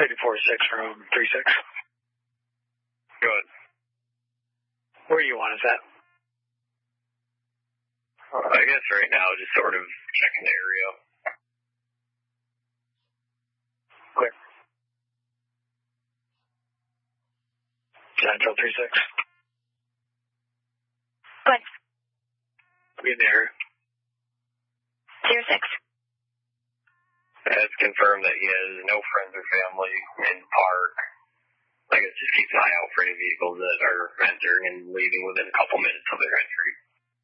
34-6 from 3-6. Good. Where you want us at? I guess right now just sort of checking the area. Clear. Until 3-6. Good. We in the area. 0-6. Has confirmed that he has no friends or family in the park. I guess just keep an eye out for any vehicles that are entering and leaving within a couple minutes of their entry.